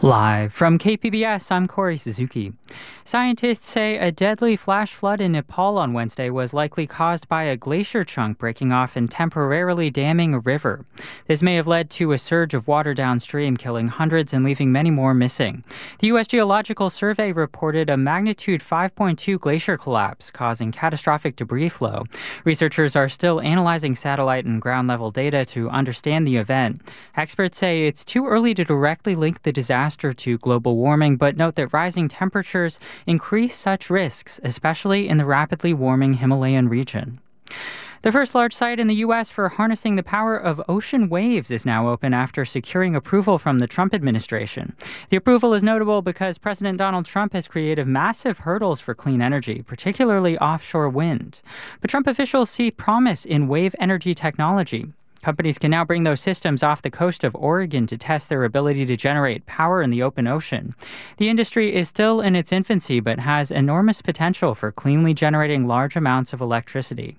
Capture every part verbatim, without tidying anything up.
Live from K P B S, I'm Corey Suzuki. Scientists say a deadly flash flood in Nepal on Wednesday was likely caused by a glacier chunk breaking off and temporarily damming a river. This may have led to a surge of water downstream, killing hundreds and leaving many more missing. The U S Geological Survey reported a magnitude five point two glacier collapse, causing catastrophic debris flow. Researchers are still analyzing satellite and ground-level data to understand the event. Experts say it's too early to directly link the disaster to global warming, but note that rising temperatures increase such risks, especially in the rapidly warming Himalayan region. The first large site in the U S for harnessing the power of ocean waves is now open after securing approval from the Trump administration. The approval is notable because President Donald Trump has created massive hurdles for clean energy, particularly offshore wind. But Trump officials see promise in wave energy technology. Companies can now bring those systems off the coast of Oregon to test their ability to generate power in the open ocean. The industry is still in its infancy, but has enormous potential for cleanly generating large amounts of electricity.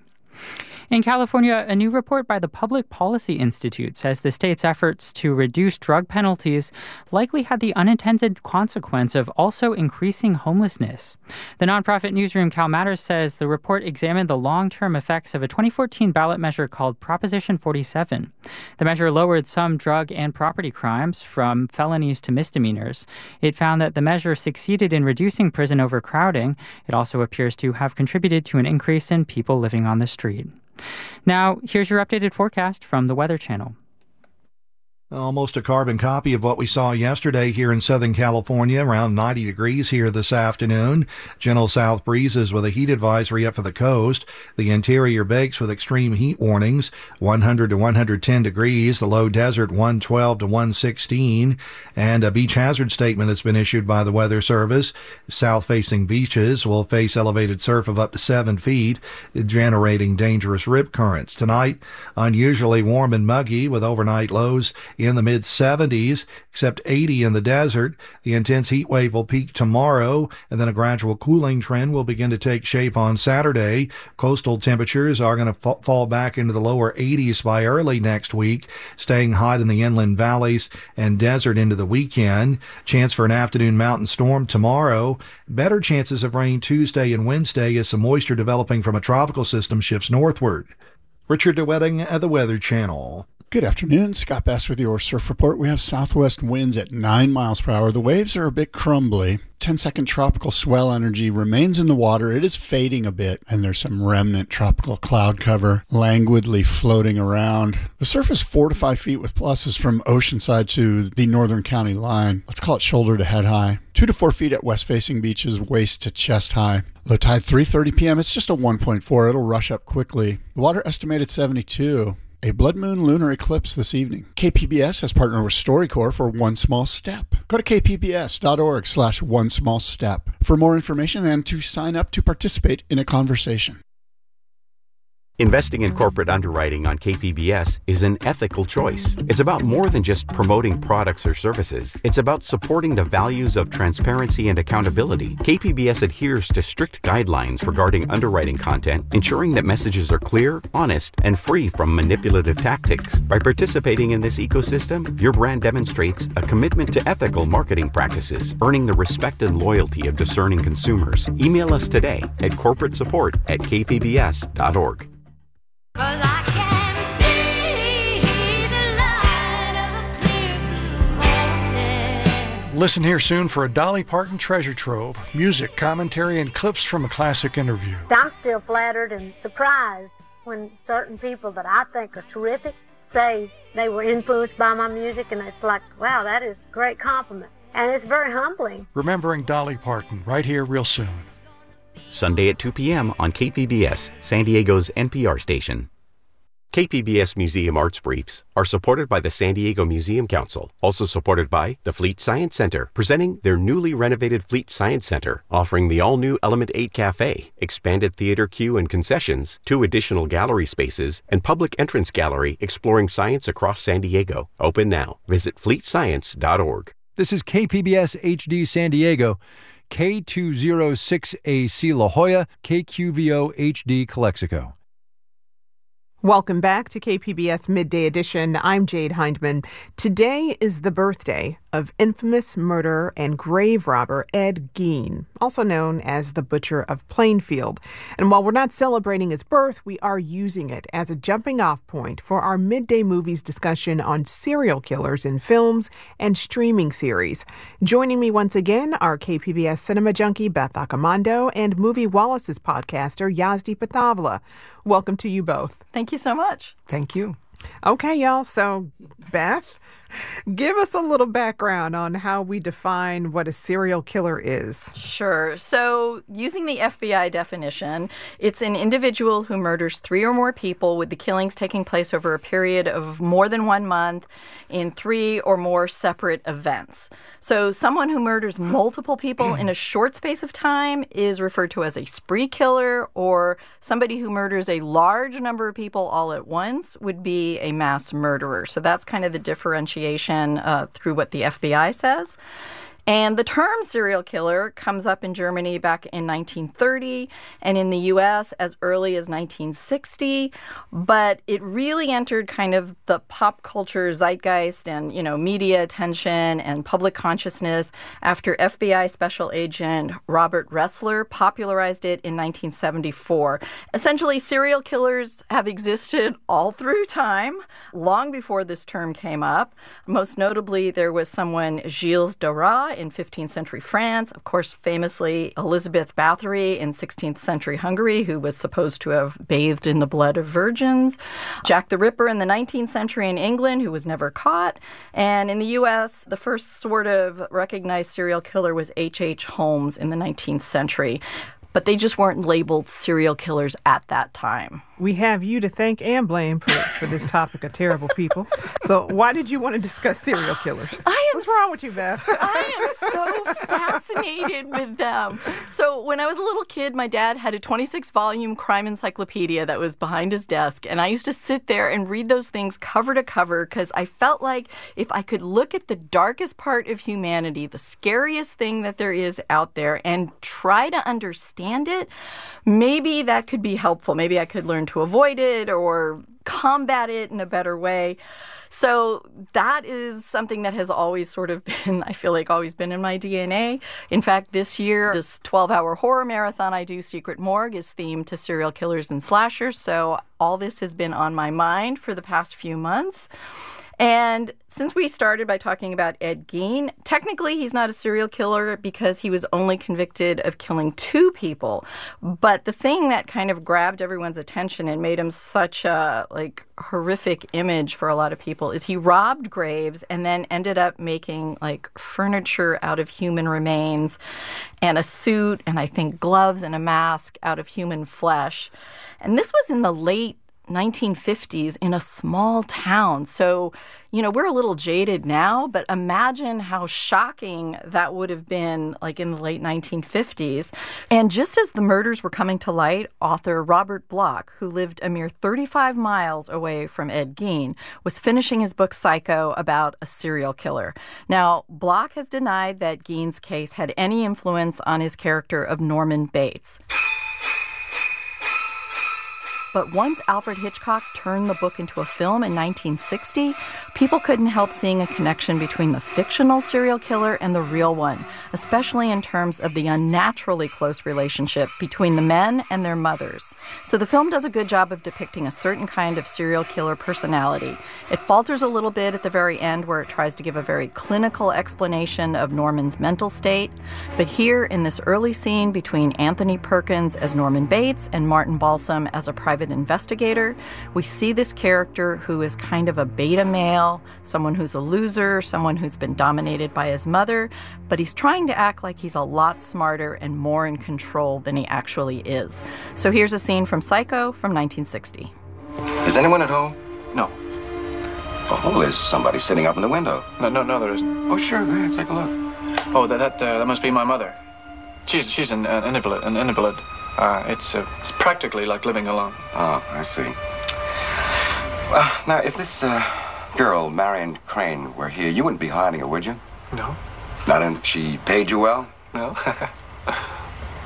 In California, a new report by the Public Policy Institute says the state's efforts to reduce drug penalties likely had the unintended consequence of also increasing homelessness. The nonprofit newsroom CalMatters says the report examined the long-term effects of a twenty fourteen ballot measure called Proposition forty-seven. The measure lowered some drug and property crimes from felonies to misdemeanors. It found that the measure succeeded in reducing prison overcrowding. It also appears to have contributed to an increase in people living on the street. Now, here's your updated forecast from the Weather Channel. Almost a carbon copy of what we saw yesterday here in Southern California, around ninety degrees here this afternoon. Gentle south breezes with a heat advisory up for the coast. The interior bakes with extreme heat warnings, one hundred to one hundred ten degrees. The low desert, one twelve to one sixteen. And a beach hazard statement has been issued by the Weather Service. South-facing beaches will face elevated surf of up to seven feet, generating dangerous rip currents. Tonight, unusually warm and muggy with overnight lows in the mid seventies, except eighty in the desert. The intense heat wave will peak tomorrow, and then a gradual cooling trend will begin to take shape on Saturday. Coastal temperatures are going to fa- fall back into the lower eighties by early next week, staying hot in the inland valleys and desert into the weekend. Chance for an afternoon mountain storm tomorrow. Better chances of rain Tuesday and Wednesday as some moisture developing from a tropical system shifts northward. Richard DeWetting at the Weather Channel. Good afternoon, Scott Bass with your surf report. We have southwest winds at nine miles per hour. The waves are a bit crumbly. ten-second tropical swell energy remains in the water. It is fading a bit, and there's some remnant tropical cloud cover languidly floating around. The surf is four to five feet with pluses from Oceanside to the northern county line. Let's call it shoulder to head high. Two to four feet at west-facing beaches, waist to chest high. Low tide three thirty p.m. It's just a one point four. It'll rush up quickly. The water estimated seventy-two. A blood moon lunar eclipse this evening. K P B S has partnered with StoryCorps for One Small Step. Go to k p b s dot org slash one small step for more information and to sign up to participate in a conversation. Investing in corporate underwriting on K P B S is an ethical choice. It's about more than just promoting products or services. It's about supporting the values of transparency and accountability. K P B S adheres to strict guidelines regarding underwriting content, ensuring that messages are clear, honest, and free from manipulative tactics. By participating in this ecosystem, your brand demonstrates a commitment to ethical marketing practices, earning the respect and loyalty of discerning consumers. Email us today at corporate support at k p b s dot org. Cause I can see the light of a clear blue morning. Listen here soon for a Dolly Parton treasure trove, music, commentary, and clips from a classic interview. I'm still flattered and surprised when certain people that I think are terrific say they were influenced by my music, and it's like, wow, that is a great compliment. And it's very humbling. Remembering Dolly Parton, right here real soon. Sunday at two p.m. on K P B S, San Diego's N P R station. K P B S Museum Arts Briefs are supported by the San Diego Museum Council, also supported by the Fleet Science Center, presenting their newly renovated Fleet Science Center, offering the all-new Element eight Cafe, expanded theater queue and concessions, two additional gallery spaces, and public entrance gallery exploring science across San Diego. Open now. Visit fleet science dot org. This is K P B S H D San Diego, K two oh six A C La Jolla, K Q V O H D Calexico. Welcome back to K P B S Midday Edition. I'm Jade Hindman. Today is the birthday of infamous murderer and grave robber Ed Gein, also known as the Butcher of Plainfield. And while we're not celebrating his birth, we are using it as a jumping-off point for our Midday Movies discussion on serial killers in films and streaming series. Joining me once again are K P B S cinema junkie Beth Accomando and Movie Wallace's podcaster Yazdi Pathavla. Welcome to you both. Thank you so much. Thank you. Okay, y'all. So, Beth, give us a little background on how we define what a serial killer is. Sure. So, using the F B I definition, it's an individual who murders three or more people, with the killings taking place over a period of more than one month in three or more separate events. So, someone who murders multiple people in a short space of time is referred to as a spree killer, or somebody who murders a large number of people all at once would be a mass murderer. So that's kind of the differentiation uh, through what the F B I says. And the term serial killer comes up in Germany back in nineteen thirty and in the U S as early as nineteen sixty. But it really entered kind of the pop culture zeitgeist and, you know, media attention and public consciousness after F B I Special Agent Robert Ressler popularized it in nineteen seventy-four. Essentially, serial killers have existed all through time, long before this term came up. Most notably, there was someone, Gilles Darras, in fifteenth century France. Of course, famously, Elizabeth Bathory in sixteenth century Hungary, who was supposed to have bathed in the blood of virgins. Jack the Ripper in the nineteenth century in England, who was never caught. And in the U S, the first sort of recognized serial killer was H H. Holmes in the nineteenth century. But they just weren't labeled serial killers at that time. We have you to thank and blame for, for this topic of terrible people. So why did you want to discuss serial killers? I am What's wrong with you, Beth? I am so fascinated with them. So when I was a little kid, my dad had a twenty-six volume crime encyclopedia that was behind his desk. And I used to sit there and read those things cover to cover because I felt like if I could look at the darkest part of humanity, the scariest thing that there is out there, and try to understand it, maybe that could be helpful. Maybe I could learn to avoid it or combat it in a better way. So that is something that has always sort of been, I feel like, always been in my D N A. In fact, this year, this twelve-hour horror marathon I do, Secret Morgue, is themed to serial killers and slashers. So all this has been on my mind for the past few months. And since we started by talking about Ed Gein, technically he's not a serial killer because he was only convicted of killing two people. But the thing that kind of grabbed everyone's attention and made him such a like horrific image for a lot of people is he robbed graves and then ended up making like furniture out of human remains and a suit and I think gloves and a mask out of human flesh. And this was in the late nineteen fifties in a small town. So, you know, we're a little jaded now, but imagine how shocking that would have been like in the late nineteen fifties. And just as the murders were coming to light, author Robert Bloch, who lived a mere thirty-five miles away from Ed Gein, was finishing his book Psycho about a serial killer. Now, Bloch has denied that Gein's case had any influence on his character of Norman Bates. But once Alfred Hitchcock turned the book into a film in nineteen sixty, people couldn't help seeing a connection between the fictional serial killer and the real one, especially in terms of the unnaturally close relationship between the men and their mothers. So the film does a good job of depicting a certain kind of serial killer personality. It falters a little bit at the very end where it tries to give a very clinical explanation of Norman's mental state. But here in this early scene between Anthony Perkins as Norman Bates and Martin Balsam as a private investigator, we see this character who is kind of a beta male, someone who's a loser, someone who's been dominated by his mother, but he's trying to act like he's a lot smarter and more in control than he actually is. So here's a scene from Psycho from nineteen sixty. Is anyone at home? No. Oh, there's somebody sitting up in the window. No, no, no, there isn't. Oh, sure, go ahead, take a look. Oh, that that, uh, that must be my mother. She's she's an, an invalid. An invalid. Uh, it's uh, it's practically like living alone. Oh, I see. Well, now, if this uh, girl, Marion Crane, were here, you wouldn't be hiding her, would you? No. Not if she paid you well? No.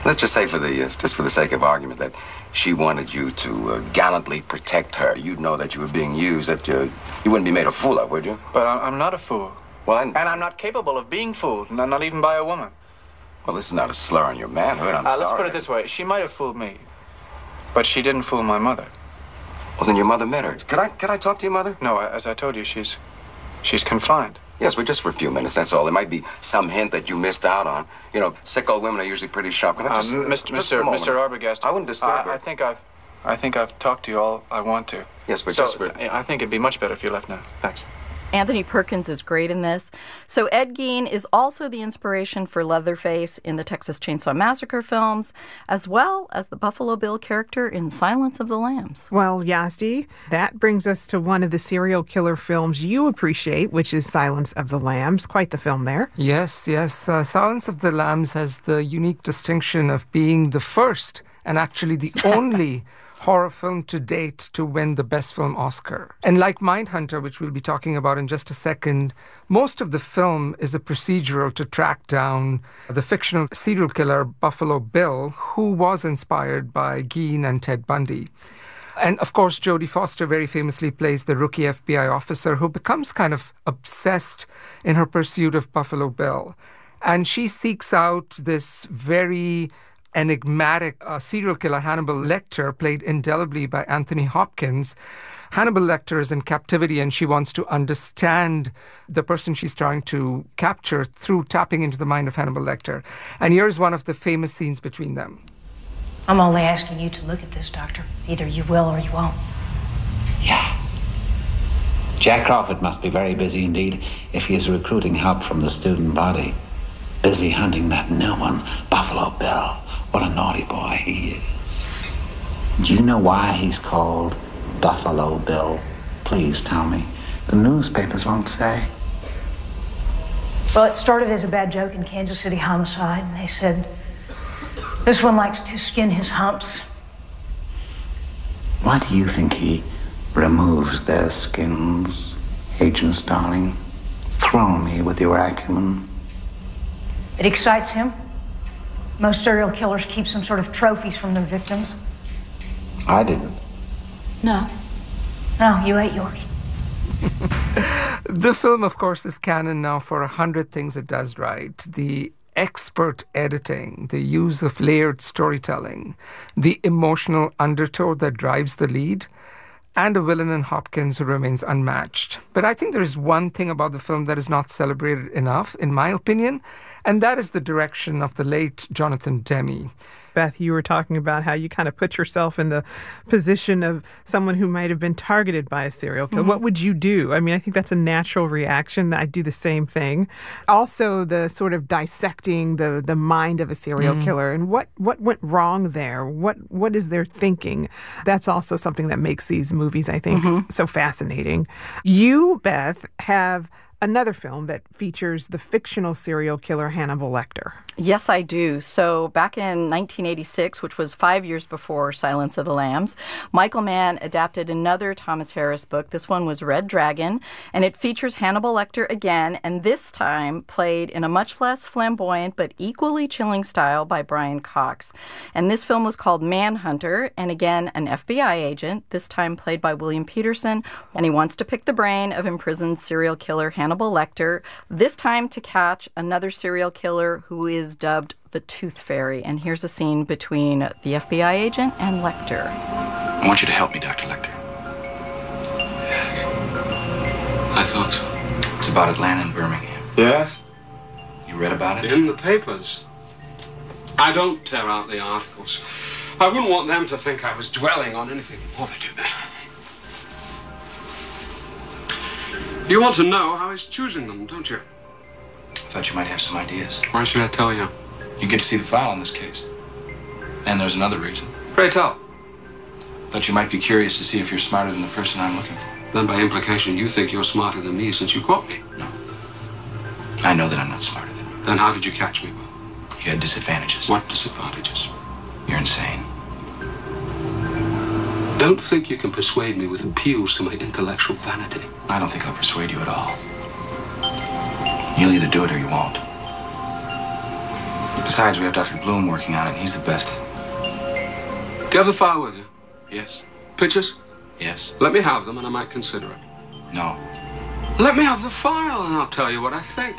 Let's just say for the, uh, just for the sake of argument, that she wanted you to uh, gallantly protect her. You'd know that you were being used, that uh, you wouldn't be made a fool of, would you? But I- I'm not a fool. Well, and, and I'm not capable of being fooled, not, not even by a woman. Well, this is not a slur on your manhood, I'm uh, sorry. Let's put it this way. She might have fooled me, but she didn't fool my mother. Well, then your mother met her. Could I, could I talk to your mother? No, as I told you, she's, she's confined. Yes, but just for a few minutes, that's all. There might be some hint that you missed out on. You know, sick old women are usually pretty sharp. Can I just, um, Mister just Mister a moment? Mister Arbogast, I wouldn't disturb her. I, I think I've, I think I've talked to you all I want to. Yes, but so, just for... I think it'd be much better if you left now. Thanks. Anthony Perkins is great in this. So Ed Gein is also the inspiration for Leatherface in the Texas Chainsaw Massacre films, as well as the Buffalo Bill character in Silence of the Lambs. Well, Yazdi, that brings us to one of the serial killer films you appreciate, which is Silence of the Lambs. Quite the film there. Yes, yes. Uh, Silence of the Lambs has the unique distinction of being the first and actually the only horror film to date to win the Best Film Oscar. And like Mindhunter, which we'll be talking about in just a second, most of the film is a procedural to track down the fictional serial killer Buffalo Bill, who was inspired by Gein and Ted Bundy. And of course, Jodie Foster very famously plays the rookie F B I officer who becomes kind of obsessed in her pursuit of Buffalo Bill. And she seeks out this very enigmatic uh, serial killer, Hannibal Lecter, played indelibly by Anthony Hopkins. Hannibal Lecter is in captivity and she wants to understand the person she's trying to capture through tapping into the mind of Hannibal Lecter. And here's one of the famous scenes between them. I'm only asking you to look at this, Doctor. Either you will or you won't. Yeah. Jack Crawford must be very busy indeed if he is recruiting help from the student body. Busy hunting that new one, Buffalo Bill. What a naughty boy he is. Do you know why he's called Buffalo Bill? Please tell me. The newspapers won't say. Well, it started as a bad joke in Kansas City Homicide. They said, this one likes to skin his humps. Why do you think he removes their skins, Agent Starling? Throw me with your acumen. It excites him. Most serial killers keep some sort of trophies from their victims. I didn't. No. No, you ate yours. The film, of course, is canon now for a hundred things it does right. The expert editing, the use of layered storytelling, the emotional undertow that drives the lead, and a villain in Hopkins who remains unmatched. But I think there is one thing about the film that is not celebrated enough, in my opinion, and that is the direction of the late Jonathan Demme. Beth, you were talking about how you kind of put yourself in the position of someone who might have been targeted by a serial killer. Mm-hmm. What would you do? I mean, I think that's a natural reaction. I'd do the same thing. Also, the sort of dissecting the, the mind of a serial mm-hmm. killer and what, what went wrong there? What what is their thinking? That's also something that makes these movies, I think, mm-hmm. so fascinating. You, Beth, have another film that features the fictional serial killer Hannibal Lecter. Yes, I do. So back in nineteen eighty-six, which was five years before Silence of the Lambs, Michael Mann adapted another Thomas Harris book. This one was Red Dragon, and it features Hannibal Lecter again, and this time played in a much less flamboyant but equally chilling style by Brian Cox. And this film was called Manhunter, and again, an F B I agent, this time played by William Peterson, and he wants to pick the brain of imprisoned serial killer Hannibal Lecter, this time to catch another serial killer who is dubbed the Tooth Fairy. And here's a scene between the F B I agent and Lecter. I want you to help me, Doctor Lecter. Yes. I thought so. It's about Atlanta and Birmingham. Yes? You read about it? In the papers. I don't tear out the articles. I wouldn't want them to think I was dwelling on anything positive. You want to know how he's choosing them, don't you? I thought you might have some ideas. Why should I tell you? You get to see the file on this case. And there's another reason. Pray tell. Thought you might be curious to see if you're smarter than the person I'm looking for. Then by implication, you think you're smarter than me since you caught me. No. I know that I'm not smarter than you. Then how did you catch me? You had disadvantages. What disadvantages? You're insane. Don't think you can persuade me with appeals to my intellectual vanity. I don't think I'll persuade you at all. You'll either do it or you won't. Besides, we have Doctor Bloom working on it. He's the best. Do you have the file with you? Yes. Pictures? Yes. Let me have them and I might consider it. No. Let me have the file and I'll tell you what I think.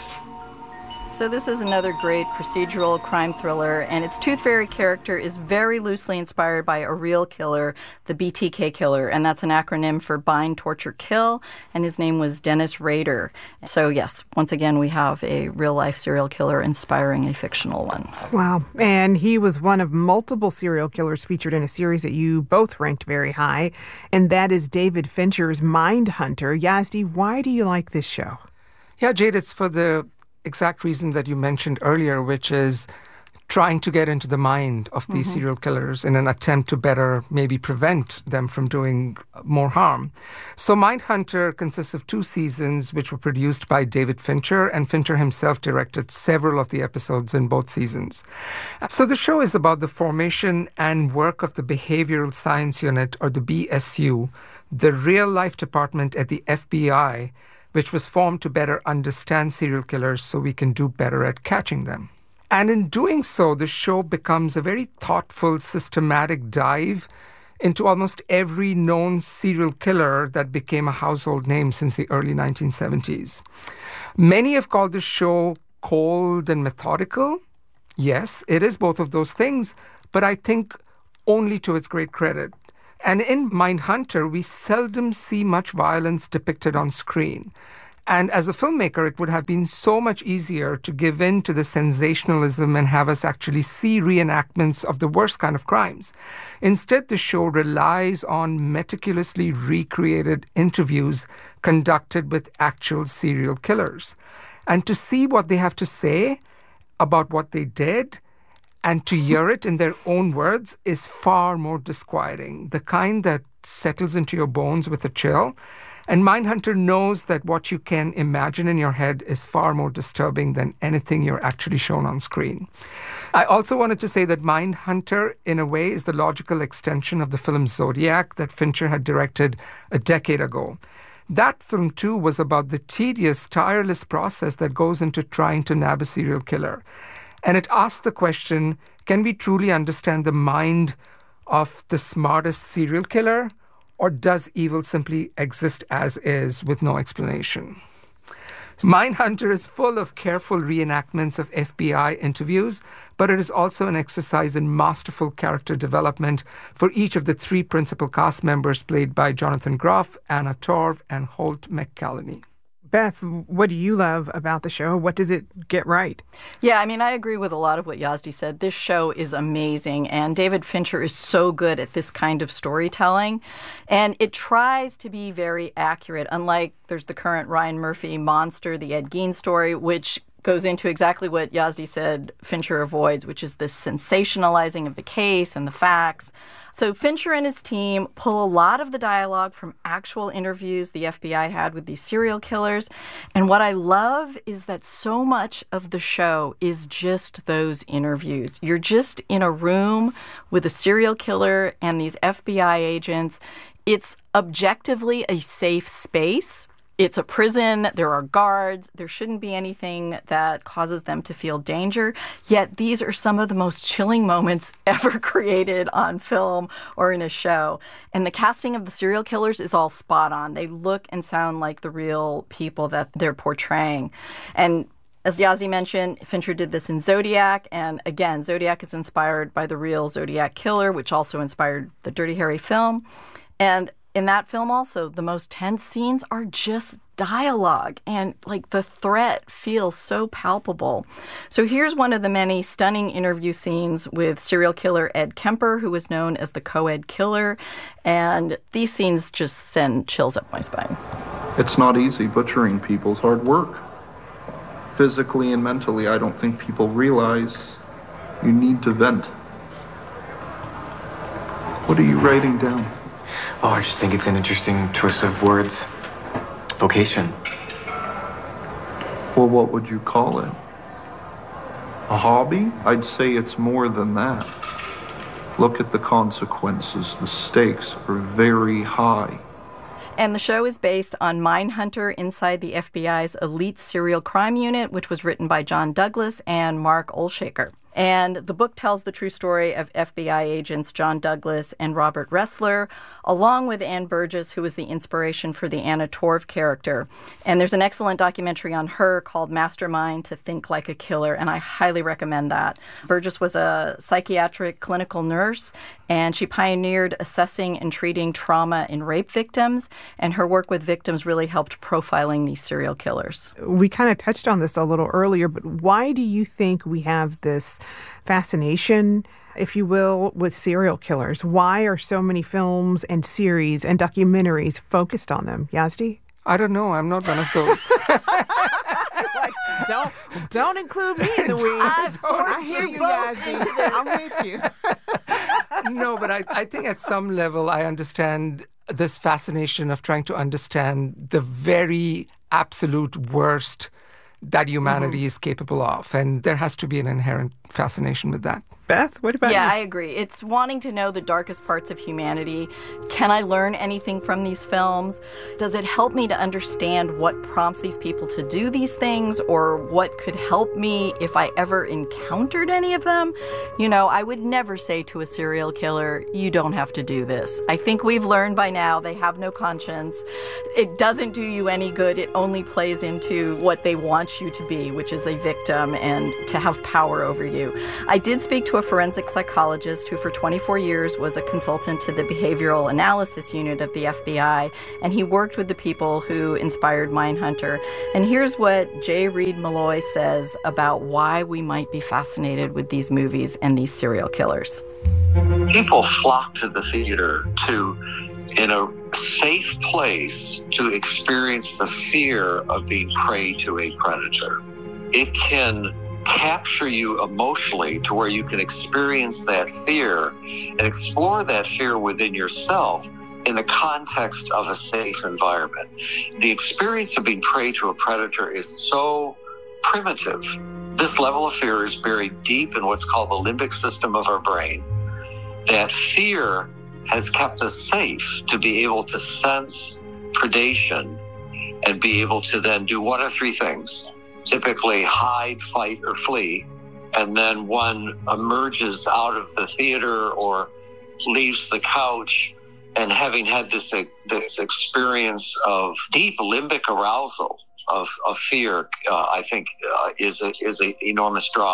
So this is another great procedural crime thriller, and its Tooth Fairy character is very loosely inspired by a real killer, the B T K killer, and that's an acronym for Bind, Torture, Kill, and his name was Dennis Rader. So yes, once again, we have a real-life serial killer inspiring a fictional one. Wow. And he was one of multiple serial killers featured in a series that you both ranked very high, and that is David Fincher's Mindhunter. Yazdi, why do you like this show? Yeah, Jade, it's for the exact reason that you mentioned earlier, which is trying to get into the mind of these Mm-hmm. serial killers in an attempt to better maybe prevent them from doing more harm. So Mindhunter consists of two seasons, which were produced by David Fincher, and Fincher himself directed several of the episodes in both seasons. So the show is about the formation and work of the Behavioral Science Unit, or the B S U, the real-life department at the F B I, which was formed to better understand serial killers so we can do better at catching them. And in doing so, the show becomes a very thoughtful, systematic dive into almost every known serial killer that became a household name since the early nineteen seventies. Many have called the show cold and methodical. Yes, it is both of those things, but I think only to its great credit. And in Mindhunter, we seldom see much violence depicted on screen. And as a filmmaker, it would have been so much easier to give in to the sensationalism and have us actually see reenactments of the worst kind of crimes. Instead, the show relies on meticulously recreated interviews conducted with actual serial killers. And to see what they have to say about what they did and to hear it in their own words is far more disquieting, the kind that settles into your bones with a chill. And Mindhunter knows that what you can imagine in your head is far more disturbing than anything you're actually shown on screen. I also wanted to say that Mindhunter, in a way, is the logical extension of the film Zodiac that Fincher had directed a decade ago. That film, too, was about the tedious, tireless process that goes into trying to nab a serial killer. And it asks the question, can we truly understand the mind of the smartest serial killer? Or does evil simply exist as is with no explanation? Mindhunter is full of careful reenactments of F B I interviews, but it is also an exercise in masterful character development for each of the three principal cast members played by Jonathan Groff, Anna Torv, and Holt McCallany. Beth, what do you love about the show? What does it get right? Yeah, I mean, I agree with a lot of what Yazdi said. This show is amazing, and David Fincher is so good at this kind of storytelling. And it tries to be very accurate, unlike there's the current Ryan Murphy Monster, the Ed Gein story, which goes into exactly what Yazdi said Fincher avoids, which is this sensationalizing of the case and the facts. So Fincher and his team pull a lot of the dialogue from actual interviews the F B I had with these serial killers. And what I love is that so much of the show is just those interviews. You're just in a room with a serial killer and these F B I agents. It's objectively a safe space. It's a prison. There are guards. There shouldn't be anything that causes them to feel danger. Yet these are some of the most chilling moments ever created on film or in a show. And the casting of the serial killers is all spot on. They look and sound like the real people that they're portraying. And as Yazdi mentioned, Fincher did this in Zodiac. And again, Zodiac is inspired by the real Zodiac killer, which also inspired the Dirty Harry film. And in that film also, the most tense scenes are just dialogue, and like the threat feels so palpable. So here's one of the many stunning interview scenes with serial killer Ed Kemper, who was known as the co-ed killer, and these scenes just send chills up my spine. It's not easy. Butchering people's hard work. Physically and mentally, I don't think people realize you need to vent. What are you writing down? Oh, I just think it's an interesting choice of words. Vocation. Well, what would you call it? A hobby? I'd say it's more than that. Look at the consequences. The stakes are very high. And the show is based on Mindhunter inside the F B I's elite serial crime unit, which was written by John Douglas and Mark Olshaker. And the book tells the true story of F B I agents John Douglas and Robert Ressler, along with Ann Burgess, who was the inspiration for the Anna Torv character. And there's an excellent documentary on her called Mastermind to Think Like a Killer, and I highly recommend that. Burgess was a psychiatric clinical nurse, and she pioneered assessing and treating trauma in rape victims, and her work with victims really helped profiling these serial killers. We kind of touched on this a little earlier, but why do you think we have this fascination, if you will, with serial killers? Why are so many films and series and documentaries focused on them? Yazdi? I don't know. I'm not one of those. Like, don't don't include me in the weeds. I hear you, Yazdi. I'm with you. No, but I, I think at some level I understand this fascination of trying to understand the very absolute worst that humanity mm-hmm. is capable of. And there has to be an inherent fascination with that. Beth, what about yeah, you? I agree. It's wanting to know the darkest parts of humanity. Can I learn anything from these films? Does it help me to understand what prompts these people to do these things, or what could help me if I ever encountered any of them? You know, I would never say to a serial killer, you don't have to do this. I think we've learned by now they have no conscience. It doesn't do you any good. It only plays into what they want you to be, which is a victim and to have power over you. I did speak to a forensic psychologist who for twenty-four years was a consultant to the behavioral analysis unit of the F B I, and he worked with the people who inspired Mindhunter. And here's what J. Reed Malloy says about why we might be fascinated with these movies and these serial killers. People flock to the theater to, in a safe place, to experience the fear of being prey to a predator. It can capture you emotionally to where you can experience that fear and explore that fear within yourself in the context of a safe environment. The experience of being prey to a predator is so primitive. This level of fear is buried deep in what's called the limbic system of our brain. That fear has kept us safe to be able to sense predation and be able to then do one of three things. Typically hide, fight, or flee. And then one emerges out of the theater or leaves the couch, and having had this, this experience of deep limbic arousal of, of fear, uh, I think uh, is a, is an enormous draw.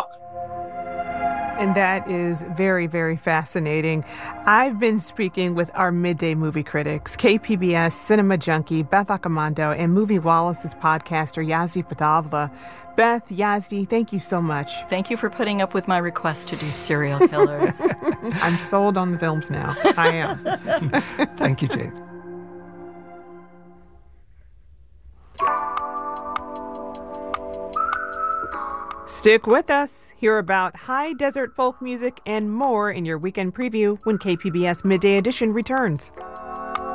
And that is very, very fascinating. I've been speaking with our midday movie critics, K P B S cinema junkie Beth Accomando and Movie Wallace's podcaster Yazdi Padavla. Beth, Yazdi, thank you so much. Thank you for putting up with my request to do serial killers. I'm sold on the films now. I am. Thank you, Jade. Stick with us. Hear about high desert folk music and more in your weekend preview when K P B S Midday Edition returns.